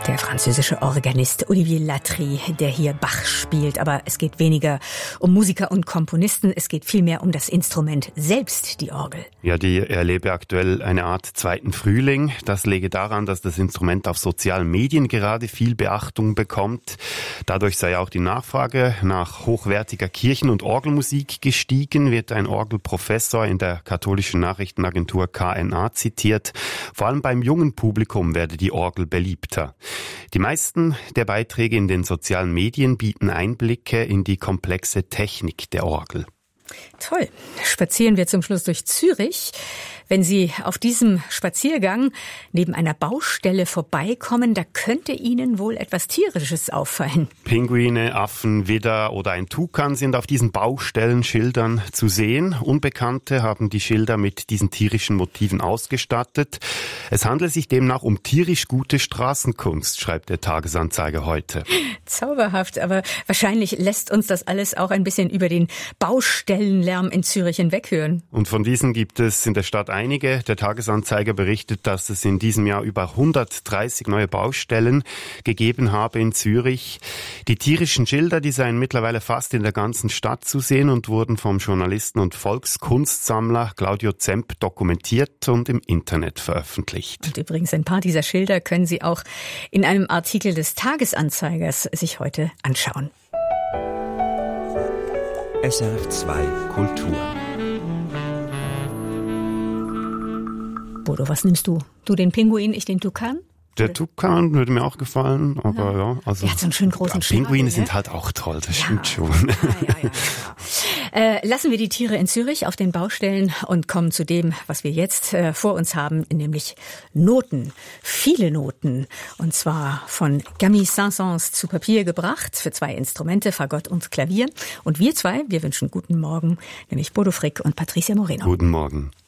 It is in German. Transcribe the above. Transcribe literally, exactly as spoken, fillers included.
Der französische Organist Olivier Latry, der hier Bach spielt. Aber es geht weniger um Musiker und Komponisten, es geht vielmehr um das Instrument selbst, die Orgel. Ja, die erlebe aktuell eine Art zweiten Frühling. Das läge daran, dass das Instrument auf sozialen Medien gerade viel Beachtung bekommt. Dadurch sei auch die Nachfrage nach hochwertiger Kirchen- und Orgelmusik gestiegen, wird ein Orgelprofessor in der katholischen Nachrichtenagentur K N A zitiert. Vor allem beim jungen Publikum werde die Orgel beliebter. Die meisten der Beiträge in den sozialen Medien bieten Einblicke in die komplexe Technik der Orgel. Toll. Spazieren wir zum Schluss durch Zürich. Wenn Sie auf diesem Spaziergang neben einer Baustelle vorbeikommen, da könnte Ihnen wohl etwas Tierisches auffallen. Pinguine, Affen, Widder oder ein Tukan sind auf diesen Baustellenschildern zu sehen. Unbekannte haben die Schilder mit diesen tierischen Motiven ausgestattet. Es handelt sich demnach um tierisch gute Straßenkunst, schreibt der Tagesanzeiger heute. Zauberhaft, aber wahrscheinlich lässt uns das alles auch ein bisschen über den Baustellenlärm in Zürich hinweghören. Und von diesen gibt es in der Stadt einige. Der Tagesanzeiger berichtet, dass es in diesem Jahr über hundertdreißig neue Baustellen gegeben habe in Zürich. Die tierischen Schilder, die seien mittlerweile fast in der ganzen Stadt zu sehen und wurden vom Journalisten und Volkskunstsammler Claudio Zemp dokumentiert und im Internet veröffentlicht. Und übrigens ein paar dieser Schilder können Sie auch in einem Artikel des Tagesanzeigers sich heute anschauen. S R F zwei Kultur. Bodo, was nimmst du? Du den Pinguin, ich den Tukan? Der Tukan würde mir auch gefallen, aber ja. ja also der hat so einen schönen großen Schnabel. Pinguine ne? sind halt auch toll, das ja. stimmt schon. Ja, ja, ja, ja. Äh, lassen wir die Tiere in Zürich auf den Baustellen und kommen zu dem, was wir jetzt äh, vor uns haben, nämlich Noten. Viele Noten. Und zwar von Camille Saint-Saëns zu Papier gebracht für zwei Instrumente, Fagott und Klavier. Und wir zwei, wir wünschen guten Morgen, nämlich Bodo Frick und Patricia Moreno. Guten Morgen.